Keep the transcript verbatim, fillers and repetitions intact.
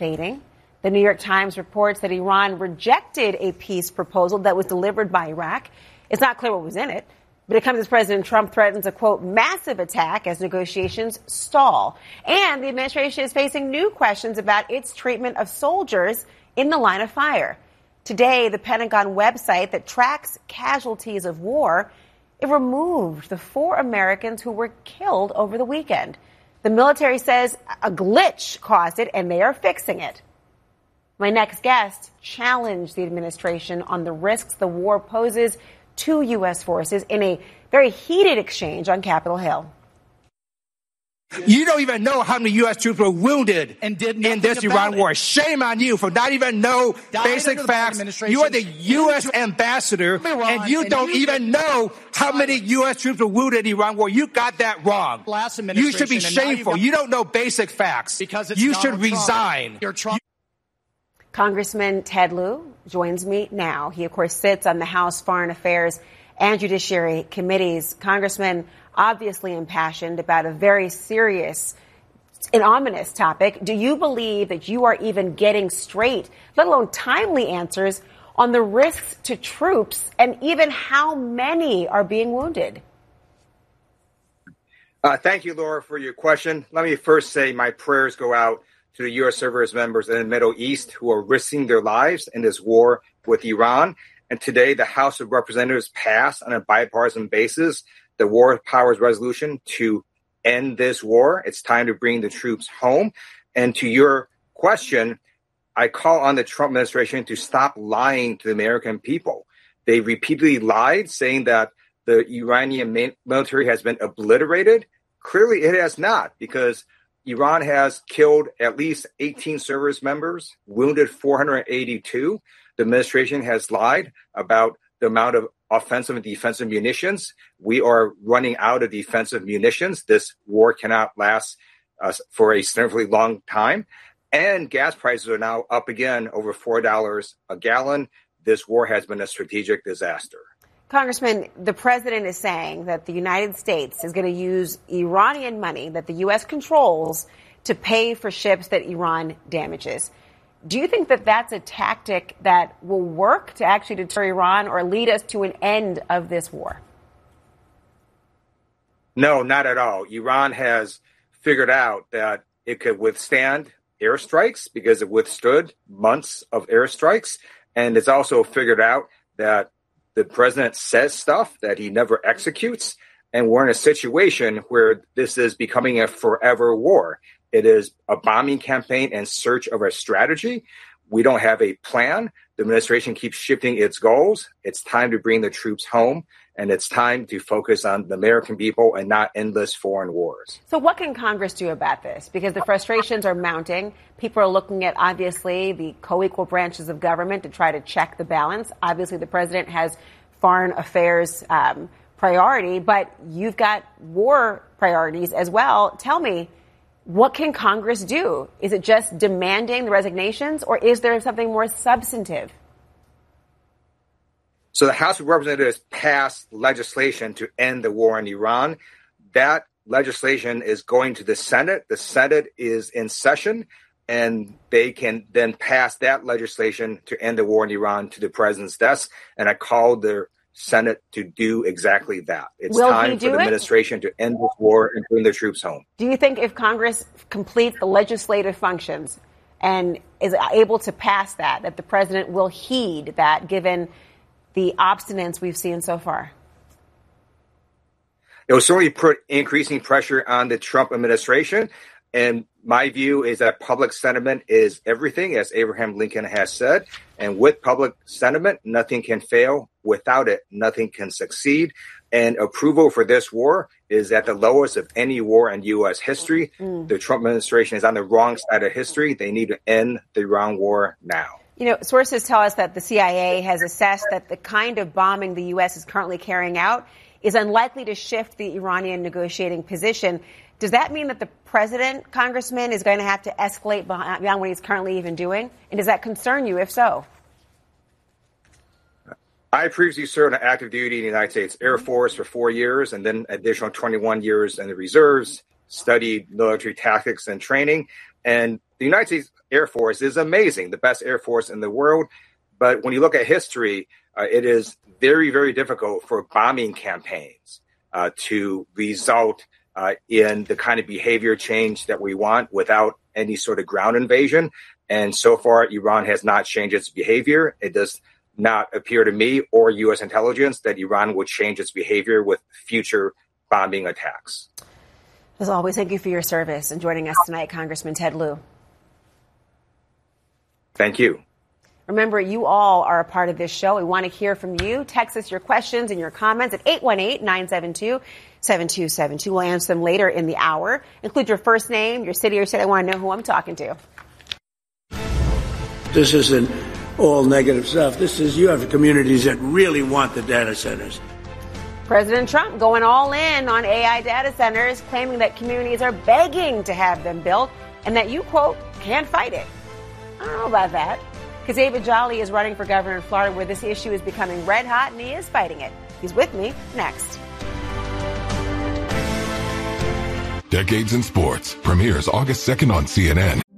fading. The New York Times reports that Iran rejected a peace proposal that was delivered by Iraq. It's not clear what was in it, but it comes as President Trump threatens a, quote, massive attack as negotiations stall. And the administration is facing new questions about its treatment of soldiers in the line of fire. Today, the Pentagon website that tracks casualties of war, it removed the four Americans who were killed over the weekend. The military says a glitch caused it, and they are fixing it. My next guest challenged the administration on the risks the war poses to U S forces in a very heated exchange on Capitol Hill. You don't even know how many U S troops were wounded and did in this Iran it. war. Shame on you for not even know Died basic facts. You are the U S ambassador, and you and don't you even know how many U S troops were wounded in the Iran war. You got that wrong. You should be shameful. You don't know basic facts. Because it's you Donald should resign. Trump. Congressman Ted Lieu joins me now. He, of course, sits on the House Foreign Affairs and Judiciary Committees. Congressman, obviously impassioned about a very serious and ominous topic. Do you believe that you are even getting straight, let alone timely answers on the risks to troops and even how many are being wounded? Uh, thank you, Laura, for your question. Let me first say my prayers go out to the U S service members in the Middle East who are risking their lives in this war with Iran. And today, the House of Representatives passed on a bipartisan basis the War Powers Resolution to end this war. It's time to bring the troops home. And to your question, I call on the Trump administration to stop lying to the American people. They repeatedly lied, saying that the Iranian military has been obliterated. Clearly, it has not, because Iran has killed at least eighteen service members, wounded four hundred eighty-two. The administration has lied about the amount of offensive and defensive munitions. We are running out of defensive munitions. This war cannot last uh, for a significantly long time. And gas prices are now up again, over four dollars a gallon. This war has been a strategic disaster. Congressman, the president is saying that the United States is going to use Iranian money that the U S controls to pay for ships that Iran damages. Do you think that that's a tactic that will work to actually deter Iran or lead us to an end of this war? No, not at all. Iran has figured out that it could withstand airstrikes because it withstood months of airstrikes. And it's also figured out that the president says stuff that he never executes. And we're in a situation where this is becoming a forever war. It is a bombing campaign in search of a strategy. We don't have a plan. The administration keeps shifting its goals. It's time to bring the troops home, and it's time to focus on the American people and not endless foreign wars. So what can Congress do about this? Because the frustrations are mounting. People are looking at, obviously, the co-equal branches of government to try to check the balance. Obviously, the president has foreign affairs um, priority, but you've got war priorities as well. Tell me, what can Congress do? Is it just demanding the resignations, or is there something more substantive? So the House of Representatives passed legislation to end the war in Iran. That legislation is going to the Senate. The Senate is in session, and they can then pass that legislation to end the war in Iran to the president's desk. And I called the Senate to do exactly that. It's Will time for the it? administration to end this war and bring the troops home. Do you think if Congress completes the legislative functions and is able to pass that, that the president will heed that, given the obstinance we've seen so far? It will certainly put increasing pressure on the Trump administration. And my view is that public sentiment is everything, as Abraham Lincoln has said. And with public sentiment, nothing can fail. Without it, nothing can succeed. And approval for this war is at the lowest of any war in U S history. Mm. The Trump administration is on the wrong side of history. They need to end the Iran war now. You know, sources tell us that the C I A has assessed that the kind of bombing the U S is currently carrying out is unlikely to shift the Iranian negotiating position. Does that mean that the president, Congressman, is going to have to escalate beyond what he's currently even doing? And does that concern you, if so? I previously served on active duty in the United States Air Force for four years and then additional twenty-one years in the reserves, studied military tactics and training. And the United States Air Force is amazing, the best Air Force in the world. But when you look at history, uh, it is very, very difficult for bombing campaigns uh, to result uh, in the kind of behavior change that we want without any sort of ground invasion. And so far, Iran has not changed its behavior. It does not appear to me or U S intelligence that Iran would change its behavior with future bombing attacks. As always, thank you for your service and joining us tonight, Congressman Ted Lieu. Thank you. Remember, you all are a part of this show. We want to hear from you. Text us your questions and your comments at eight one eight, nine seven two, seven two seven two. We'll answer them later in the hour. Include your first name, your city or state. I want to know who I'm talking to. This isn't all negative stuff. This is, you have communities that really want the data centers. President Trump going all in on A I data centers, claiming that communities are begging to have them built and that you, quote, can't fight it. I don't know about that, because David Jolly is running for governor in Florida, where this issue is becoming red hot, and he is fighting it. He's with me next. Decades in Sports premieres August second on C N N.